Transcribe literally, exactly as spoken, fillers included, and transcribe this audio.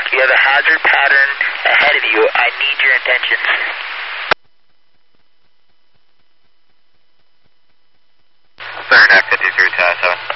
You have a hazard pattern ahead of you. I need your intentions. Third, F fifty-three, two seven.